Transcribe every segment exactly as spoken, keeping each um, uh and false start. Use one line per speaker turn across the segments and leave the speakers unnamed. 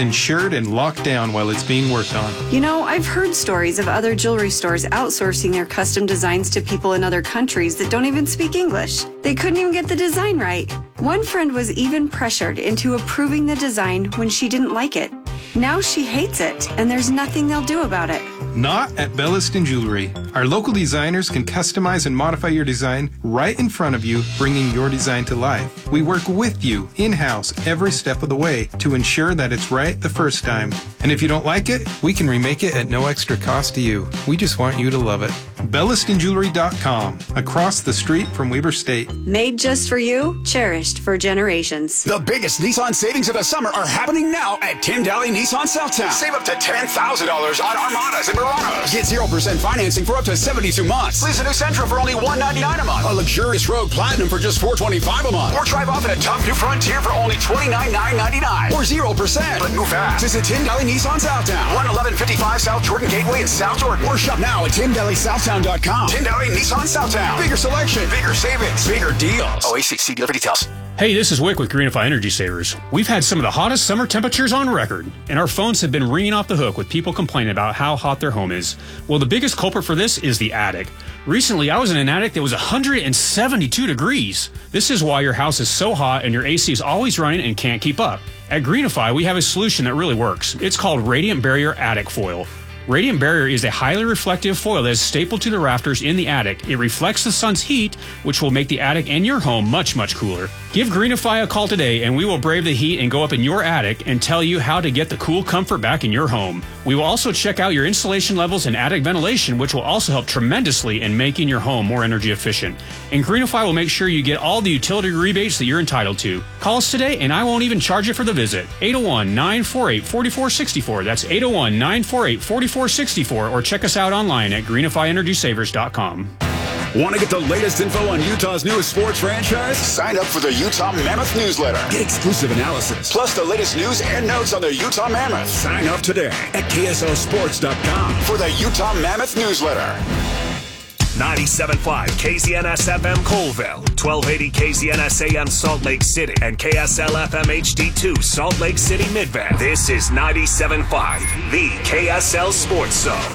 insured and locked down while it's being worked on.
You know, I've heard stories of other jewelry stores outsourcing their custom designs to people in other countries that don't even speak English. They couldn't even get the design right. One friend was even pressured into approving the design when she didn't like it. Now she hates it, and there's nothing they'll do about it.
Not at Belliston Jewelry. Our local designers can customize and modify your design right in front of you, bringing your design to life. We work with you in-house every step of the way to ensure that it's right the first time. And if you don't like it, we can remake it at no extra cost to you. We just want you to love it. Belliston Jewelry dot com, across the street from Weber State.
Made just for you, cherished for generations.
The biggest Nissan savings of the summer are happening now at Tim Daly Nissan Southtown. Save up to ten thousand dollars on Armadas and Muranos. Get zero percent financing for up to seventy-two months. Lease a new Sentra for only one ninety-nine a month. A luxurious Rogue Platinum for just four twenty-five a month. Or drive off in a tough new Frontier for only twenty-nine nine ninety-nine. Or zero percent. But move fast. Visit Tim Daly Nissan Southtown. one eleven fifty-five South Jordan Gateway in South Jordan. Or shop now at tim daly southtown dot com. Tim Daly Nissan Southtown. Bigger selection. Bigger savings. Bigger deals. O A C, see dealer for details.
Hey, this is Wick with Greenify Energy Savers. We've had some of the hottest summer temperatures on record, and our phones have been ringing off the hook with people complaining about how hot their home is. Well, the biggest culprit for this is the attic. Recently, I was in an attic that was one hundred seventy-two degrees. This is why your house is so hot and your A C is always running and can't keep up. At Greenify, we have a solution that really works. It's called Radiant Barrier Attic Foil. Radiant Barrier is a highly reflective foil that is stapled to the rafters in the attic. It reflects the sun's heat, which will make the attic and your home much, much cooler. Give Greenify a call today, and we will brave the heat and go up in your attic and tell you how to get the cool comfort back in your home. We will also check out your insulation levels and attic ventilation, which will also help tremendously in making your home more energy efficient. And Greenify will make sure you get all the utility rebates that you're entitled to. Call us today, and I won't even charge you for the visit. eight oh one, nine four eight, four four six four. That's eight oh one, nine four eight, four four six four. Or check us out online at greenify energy savers dot com.
Want to get the latest info on Utah's newest sports franchise? Sign up for the Utah Mammoth newsletter. Get exclusive analysis, plus the latest news and notes on the Utah Mammoth. Sign up today at K S L sports dot com for the Utah Mammoth newsletter.
ninety-seven point five K Z N S F M Colville, twelve eighty K Z N S A M Salt Lake City, and K S L F M H D two Salt Lake City Midvale. This is ninety-seven point five, the K S L Sports Zone.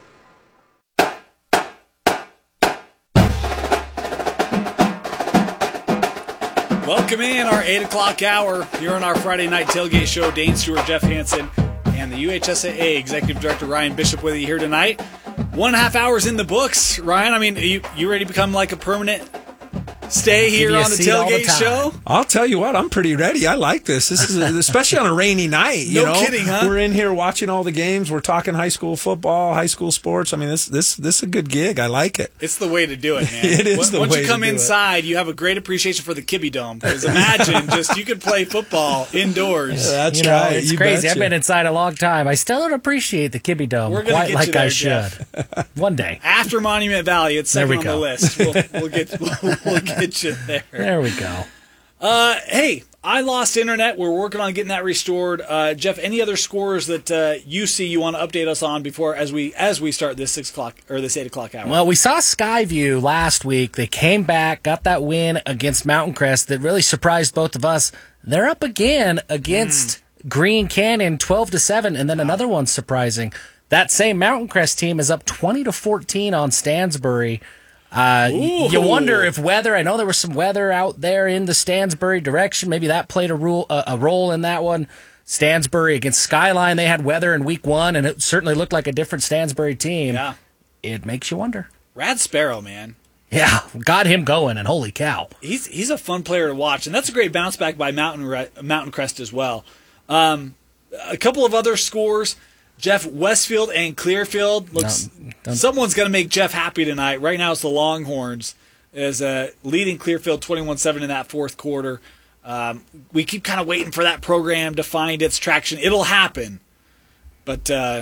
Welcome in our eight o'clock hour here on our Friday night tailgate show. Dane Stewart, Jeff Hansen, and the U H S A A Executive Director Ryan Bishop with you here tonight. One and a half hours in the books, Ryan. I mean, you you ready to become like a permanent stay here on the tailgate the show?
I'll tell you what, I'm pretty ready. I like this. This is a, especially on a rainy night. You
no
know?
kidding, huh?
We're in here watching all the games. We're talking high school football, high school sports. I mean, this this this is a good gig. I like it.
It's the way to do it, man.
It is the
Once
way
you come
to do
inside,
it.
you have a great appreciation for the Kibbe Dome. Because imagine just you could play football indoors.
Yeah, that's
you know,
right.
It's
You
crazy.
betcha.
I've been inside a long time. I still don't appreciate the Kibbe Dome
We're gonna
quite
get
like
you there,
I should.
Jeff.
One day.
After Monument Valley, it's second
There we
on
go.
the list. We'll, we'll get we'll, we'll get you there.
There we go.
Uh, hey, I lost internet. We're working on getting that restored. Uh, Jeff, any other scores that uh, you see you want to update us on before as we as we start this six o'clock or this eight o'clock hour?
Well, we saw Skyview last week. They came back, got that win against Mountain Crest that really surprised both of us. They're up again against mm. Green Canyon, twelve to seven, and then another one surprising. That same Mountain Crest team is up twenty to fourteen on Stansbury. Uh, you wonder if weather, I know there was some weather out there in the Stansbury direction. Maybe that played a, rule, a, a role in that one. Stansbury against Skyline, they had weather in week one, and it certainly looked like a different Stansbury team.
Yeah.
It makes you wonder.
Rad Sparrow, man.
Yeah, got him going, and holy cow.
He's he's a fun player to watch, and that's a great bounce back by Mountain Re- Mountain Crest as well. Um, a couple of other scores. Jeff, Westfield and Clearfield looks. No, someone's going to make Jeff happy tonight. Right now, it's the Longhorns is uh, leading Clearfield twenty-one seven in that fourth quarter. Um, we keep kind of waiting for that program to find its traction. It'll happen, but uh,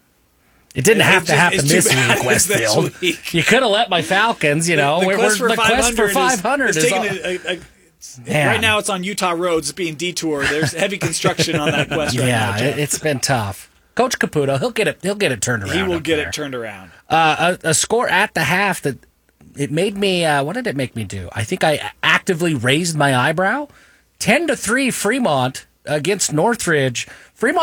it didn't have to
just,
happen this week,
Westfield.
This week. You could have let my Falcons. You know,
the, the quest,
we're,
for,
the quest for five hundred
is,
is,
is
all...
taking a, a, a Right now, it's on Utah roads. It's being detoured. There's heavy construction on that quest right
yeah,
now. Yeah,
it's been tough. Coach Caputo, he'll get it. He'll get it turned around.
He will get
there.
it turned around.
Uh, a, a score at the half that it made me. Uh, what did it make me do? I think I actively raised my eyebrow. Ten to three, Fremont against Northridge. Fremont.